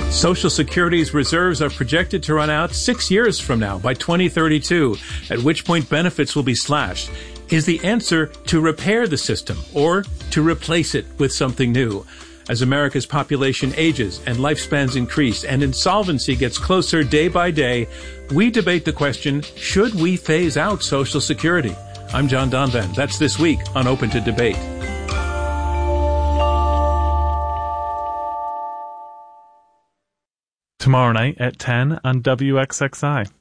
Social Security's reserves are projected to run out 6 years from now, by 2032, at which point benefits will be slashed. Is the answer to repair the system or to replace it with something new? As America's population ages and lifespans increase and insolvency gets closer day by day, we debate the question, should we phase out Social Security? I'm John Donvan. That's This Week on Open to Debate. Tomorrow night at 10 on WXXI.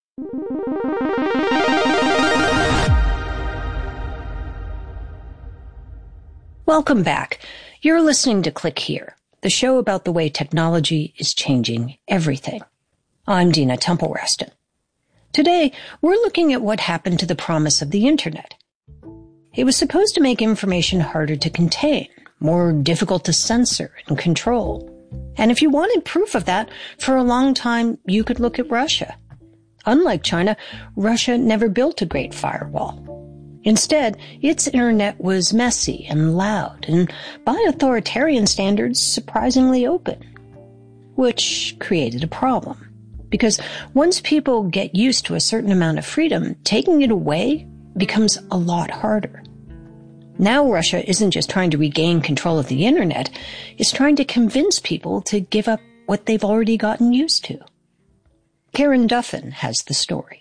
Welcome back. You're listening to Click Here, the show about the way technology is changing everything. I'm Dina Temple-Raston. Today, we're looking at what happened to the promise of the Internet. It was supposed to make information harder to contain, more difficult to censor and control. And if you wanted proof of that, for a long time, you could look at Russia. Unlike China, Russia never built a great firewall. Instead, its internet was messy and loud, and by authoritarian standards, surprisingly open. Which created a problem. Because once people get used to a certain amount of freedom, taking it away becomes a lot harder. Now Russia isn't just trying to regain control of the internet, it's trying to convince people to give up what they've already gotten used to. Karen Duffin has the story.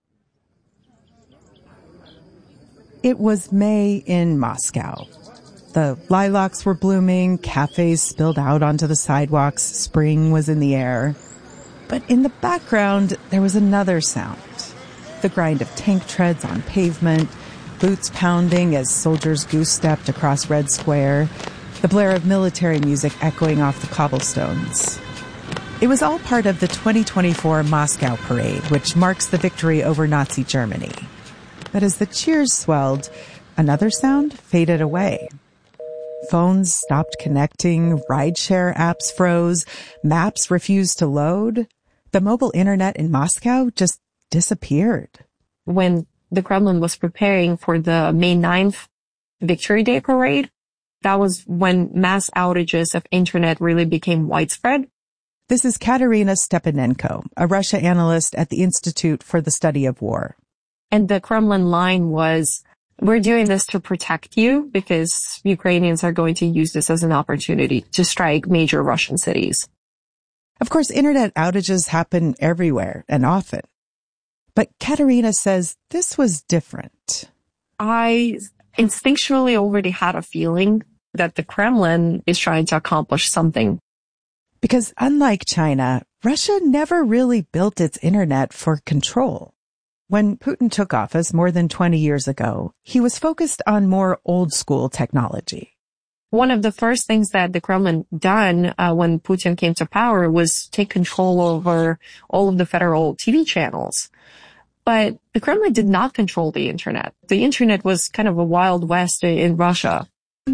It was May in Moscow. The lilacs were blooming, cafes spilled out onto the sidewalks, spring was in the air. But in the background, there was another sound. The grind of tank treads on pavement, boots pounding as soldiers goose-stepped across Red Square, the blare of military music echoing off the cobblestones. It was all part of the 2024 Moscow Parade, which marks the victory over Nazi Germany. But as the cheers swelled, another sound faded away. Phones stopped connecting, rideshare apps froze, maps refused to load. The mobile internet in Moscow just disappeared. When the Kremlin was preparing for the May 9th Victory Day parade, that was when mass outages of internet really became widespread. This is Katerina Stepanenko, a Russia analyst at the Institute for the Study of War. And the Kremlin line was, we're doing this to protect you because Ukrainians are going to use this as an opportunity to strike major Russian cities. Of course, internet outages happen everywhere and often. But Katerina says this was different. I instinctually already had a feeling that the Kremlin is trying to accomplish something. Because unlike China, Russia never really built its internet for control. When Putin took office more than 20 years ago, he was focused on more old-school technology. One of the first things that the Kremlin done when Putin came to power was take control over all of the federal TV channels. But the Kremlin did not control the internet. The internet was kind of a wild west in Russia.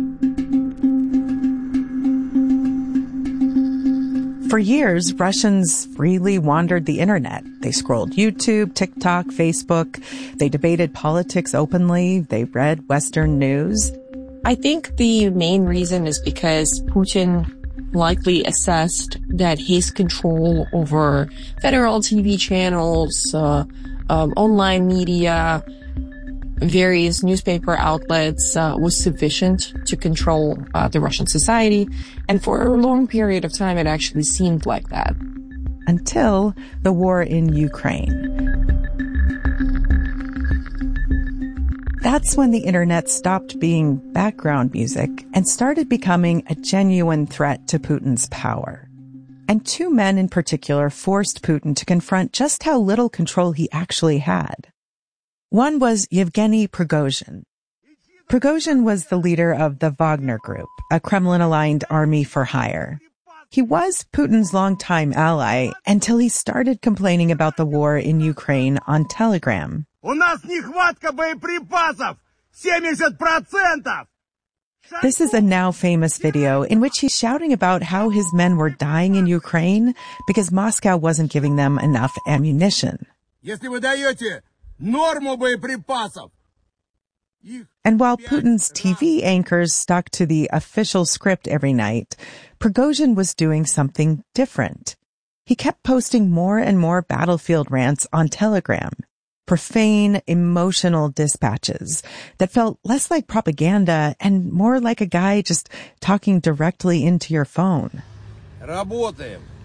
For years, Russians freely wandered the internet. They scrolled YouTube, TikTok, Facebook. They debated politics openly. They read Western news. I think the main reason is because Putin likely assessed that his control over federal TV channels, online media, various newspaper outlets was sufficient to control the Russian society. And for a long period of time, it actually seemed like that. Until the war in Ukraine. That's when the internet stopped being background music and started becoming a genuine threat to Putin's power. And two men in particular forced Putin to confront just how little control he actually had. One was Yevgeny Prigozhin. Prigozhin was the leader of the Wagner Group, a Kremlin-aligned army for hire. He was Putin's longtime ally until he started complaining about the war in Ukraine on Telegram. This is a now famous video in which he's shouting about how his men were dying in Ukraine because Moscow wasn't giving them enough ammunition. Норму боеприпасов And while Putin's TV anchors stuck to the official script every night, Prigozhin was doing something different. He kept posting more and more battlefield rants on Telegram, profane, emotional dispatches that felt less like propaganda and more like a guy just talking directly into your phone. Работаем.